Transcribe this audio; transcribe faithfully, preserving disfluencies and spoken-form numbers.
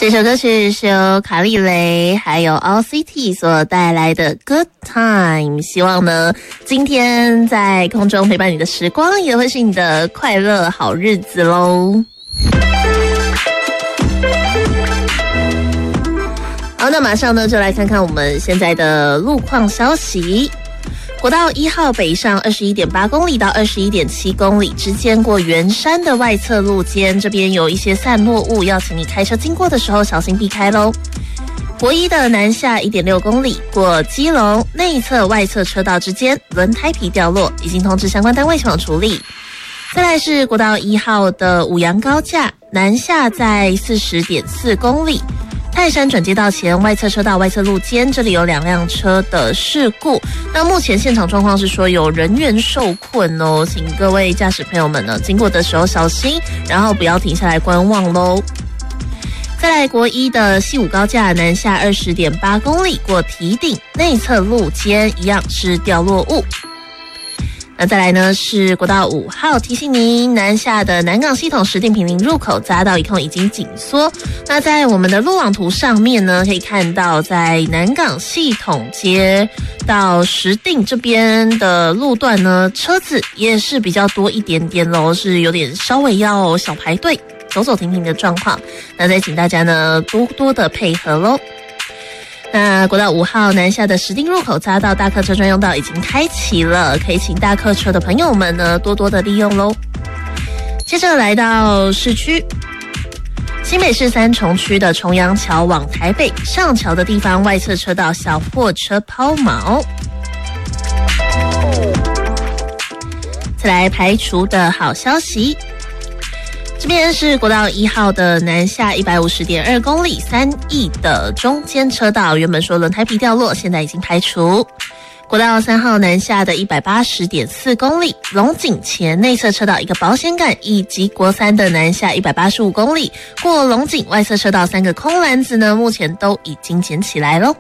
这首歌曲是由卡莉蕾还有 All City 所带来的 Good Time， 希望呢今天在空中陪伴你的时光也会是你的快乐好日子咯。好，那马上呢就来看看我们现在的路况消息。国道一号北上 二十一点八公里到 二十一点七公里之间，过圆山的外侧路肩，这边有一些散落物，要请你开车经过的时候小心避开咯。国一的南下 一点六公里，过基隆内侧外侧车道之间，轮胎皮掉落，已经通知相关单位前往处理。再来是国道一号的五杨高架南下在 四十点四公里，泰山转接道前外侧车道外侧路肩，这里有两辆车的事故。那目前现场状况是说有人员受困哦，请各位驾驶朋友们呢经过的时候小心，然后不要停下来观望咯。再来国一的西武高架南下 二十点八公里，过堤顶内侧路肩一样是掉落物。那再来呢是国道五号，提醒您南下的南港系统石碇坪林入口匝道一控已经紧缩。那在我们的路网图上面呢，可以看到在南港系统街到石碇这边的路段呢，车子也是比较多一点点咯，是有点稍微要小排队走走停停的状况。那再请大家呢多多的配合咯。那国道五号南下的石碇入口匝道大客车专用道已经开启了，可以请大客车的朋友们呢多多的利用咯。接着来到市区，新北市三重区的重阳桥往台北上桥的地方，外侧车道小货车抛锚。再来排除的好消息，这边是国道一号的南下 一百五十点二公里，三义的中间车道，原本说轮胎皮掉落，现在已经排除。国道三号南下的 一百八十点四公里，龙井前内侧车道一个保险杆，以及国三的南下一百八十五公里，过龙井外侧车道三个空篮子呢，目前都已经捡起来咯。